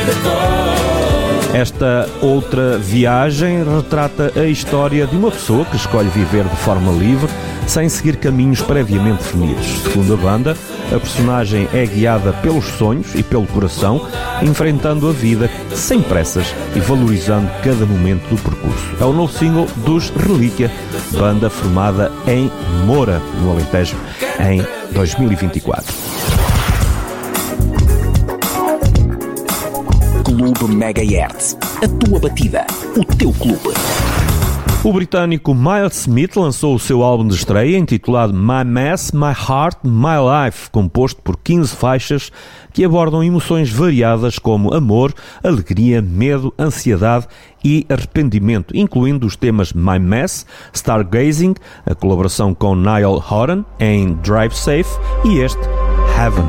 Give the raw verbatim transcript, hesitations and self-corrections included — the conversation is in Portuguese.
Esta outra viagem retrata a história de uma pessoa que escolhe viver de forma livre, sem seguir caminhos previamente definidos. Segundo a banda, a personagem é guiada pelos sonhos e pelo coração, enfrentando a vida sem pressas e valorizando cada momento do percurso. É o novo single dos Relíquia, banda formada em Moura, no Alentejo, em dois mil e vinte e quatro. Clube Megahertz. A tua batida, o teu clube. O britânico Miles Smith lançou o seu álbum de estreia intitulado My Mess, My Heart, My Life, composto por quinze faixas que abordam emoções variadas como amor, alegria, medo, ansiedade e arrependimento, incluindo os temas My Mess, Stargazing, a colaboração com Niall Horan em Drive Safe e este Heaven.